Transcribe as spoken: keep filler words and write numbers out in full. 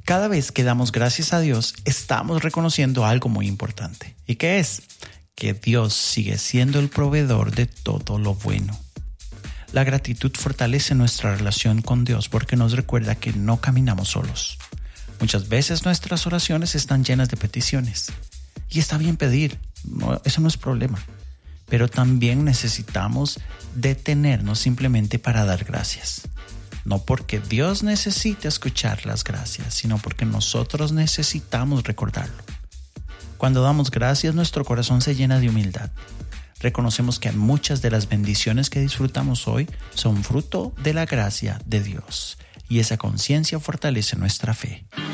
Cada vez que damos gracias a Dios, estamos reconociendo algo muy importante. ¿Y qué es? Que Dios sigue siendo el proveedor de todo lo bueno. La gratitud fortalece nuestra relación con Dios porque nos recuerda que no caminamos solos. Muchas veces nuestras oraciones están llenas de peticiones. Y está bien pedir, no, eso no es problema. Pero también necesitamos detenernos simplemente para dar gracias. No porque Dios necesite escuchar las gracias, sino porque nosotros necesitamos recordarlo. Cuando damos gracias, nuestro corazón se llena de humildad. Reconocemos que muchas de las bendiciones que disfrutamos hoy son fruto de la gracia de Dios. Y esa conciencia fortalece nuestra fe.